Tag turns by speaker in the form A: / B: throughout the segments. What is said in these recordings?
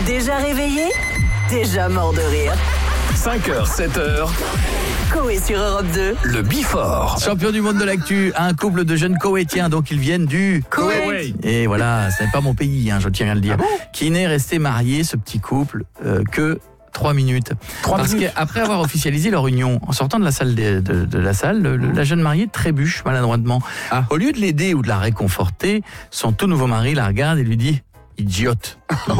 A: Déjà réveillé, déjà mort de rire.
B: 5h, 7h,
A: Coé sur Europe 2.
B: le Before.
C: Champion du monde de l'actu, un couple de jeunes Koweïtiens, donc ils viennent du
A: Koweït.
C: Et voilà, ce n'est pas mon pays, je tiens à le dire. Qui n'est resté marié, ce petit couple, que 3 minutes. Parce qu'après avoir officialisé leur union, en sortant de la salle de la salle, la jeune mariée trébuche maladroitement. Au lieu de l'aider ou de la réconforter, son tout nouveau mari la regarde et lui dit « idiote ».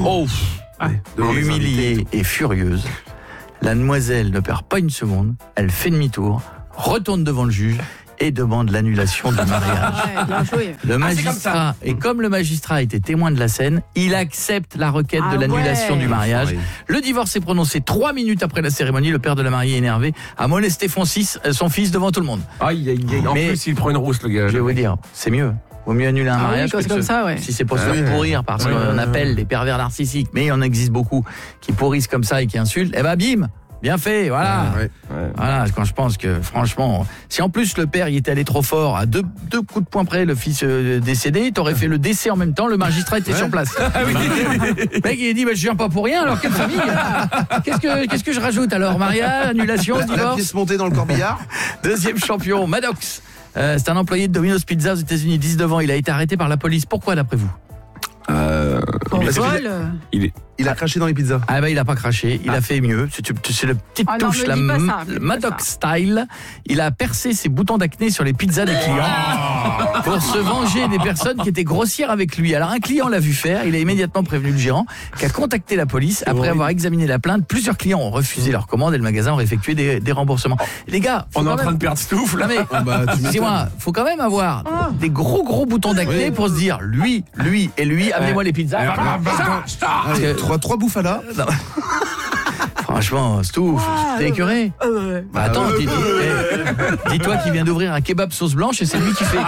C: Humiliée et furieuse, la demoiselle ne perd pas une seconde, elle fait demi-tour, retourne devant le juge et demande l'annulation du mariage.
D: Ouais, bien joué.
C: Le magistrat, et comme le magistrat était témoin de la scène, il accepte la requête de l'annulation du mariage. Le divorce est prononcé 3 minutes après la cérémonie. Le père de la mariée, énervé, a molesté son fils devant tout le monde.
E: Aïe, en
C: Mais-
E: plus, il prend une rousse, le gars.
C: Je vais vous dire, c'est mieux. Vaut mieux annuler un
D: Ah oui,
C: mariage
D: quand
C: que
D: c'est comme ça, ouais.
C: si c'est pour se faire pourrir, parce qu'on appelle les pervers narcissiques, mais il en existe beaucoup qui pourrissent comme ça et qui insultent, eh ben bim, bien fait, voilà. Voilà, quand je pense que franchement, si en plus le père il était allé trop fort, à deux coups de poing près, le fils décédé, t'aurais fait le décès en même temps, le magistrat était sur place. Le mec il dit je viens pas pour rien, alors quelle famille. Qu'est-ce que je rajoute alors? Mariage, annulation,
F: La
C: divorce.
F: pièce montée dans le corbillard.
C: Deuxième champion, Maddox. C'est un employé de Domino's Pizza aux États-Unis, 19 ans. Il a été arrêté par la police. Pourquoi d'après vous?
D: Pour
E: il-
D: vol.
F: Il a craché dans les pizzas.
C: Ah il a pas craché, il a fait mieux. C'est le petite
D: Ah non,
C: touche,
D: me dis pas ça, me dis
C: le
D: pas
C: Maddox
D: ça.
C: style. Il a percé ses boutons d'acné sur les pizzas des clients pour se venger des personnes qui étaient grossières avec lui. Alors un client l'a vu faire, il a immédiatement prévenu le gérant qui a contacté la police. Après avoir examiné la plainte, plusieurs clients ont refusé leur commande et le magasin aurait effectué des remboursements. Les gars, faut
E: On est
C: quand
E: en train
C: même-
E: de perdre souffle.
C: Non mais, excusez-moi, faut quand même avoir des gros boutons d'acné pour se dire lui et lui, amenez-moi les pizzas. Parce que-
F: Trois bouffala.
C: non. Franchement, Stouff, t'es écœuré. Bah, attends, dis-toi qu'il vient d'ouvrir un kebab sauce blanche et c'est lui qui fait.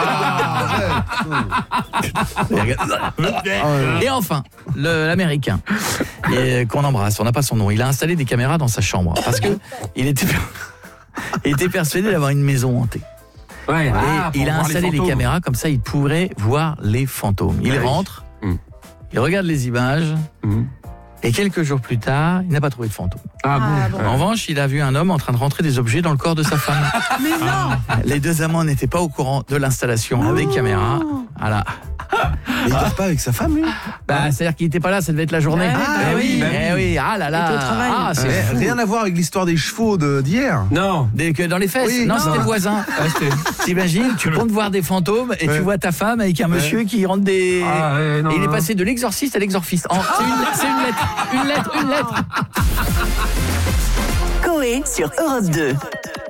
C: Et enfin, l'Américain qu'on embrasse, on n'a pas son nom, il a installé des caméras dans sa chambre parce que il était persuadé d'avoir une maison hantée.
E: Ouais.
C: Et
E: Pour
C: il a
E: voir
C: installé les
E: fantômes.
C: caméras, comme ça il pourrait voir les fantômes. Il rentre, il regarde les images, et quelques jours plus tard, il n'a pas trouvé de fantôme.
D: bon.
C: En revanche, il a vu un homme en train de rentrer des objets dans le corps de sa femme.
D: Mais non.
C: Les deux amants n'étaient pas au courant de l'installation avec caméra. Voilà.
F: Mais il dort pas avec sa femme, lui.
C: Bah, c'est-à-dire qu'il n'était pas là, ça devait être la journée.
D: Ouais,
C: Eh oui, eh oui, ah là
D: Il était au
C: là.
D: travail.
C: Ah, c'est fou.
F: Rien à voir avec l'histoire des chevaux d'hier.
E: Non.
C: Que dans les fesses.
F: Oui,
C: non,
F: non.
C: c'était le voisin. T'imagines, tu comptes voir des fantômes et tu vois ta femme avec un monsieur qui rentre des.
E: Ah, ouais, non,
C: et il est
E: non.
C: passé de l'exorciste à l'exorciste. C'est une lettre.
A: Coé sur Europe 2.